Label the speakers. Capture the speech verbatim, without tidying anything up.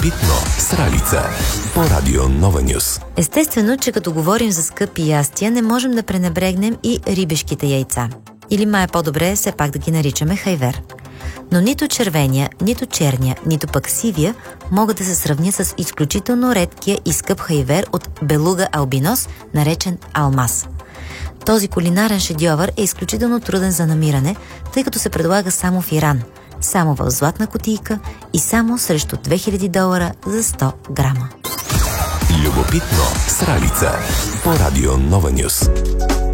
Speaker 1: Любопитно с Ралица по Радио Нова Нюс.
Speaker 2: Естествено, че като говорим за скъпи ястия, не можем да пренебрегнем и рибешките яйца. Или май е по-добре все пак да ги наричаме хайвер. Но нито червения, нито черния, нито пък сивия могат да се сравнят с изключително редкия и скъп хайвер от белуга албинос, наречен алмаз. Този кулинарен шедьовър е изключително труден за намиране, тъй като се предлага само в Иран, само в златна кутийка и само срещу две хиляди долара за сто грама.
Speaker 1: Любопитно с Ралица по Радио Нова Нюс.